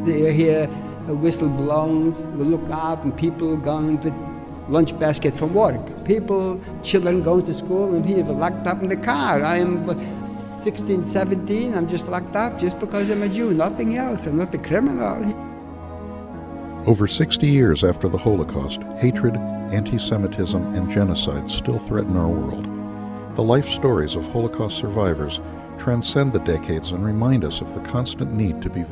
you hear a whistle blown, we look out and people going with lunch basket from work. Children going to school and people locked up in the car. I am 16, 17, I'm just locked up just because I'm a Jew, nothing else. I'm not a criminal. Over 60 years after the Holocaust, hatred, anti-Semitism, and genocide still threaten our world. The life stories of Holocaust survivors transcend the decades and remind us of the constant need to be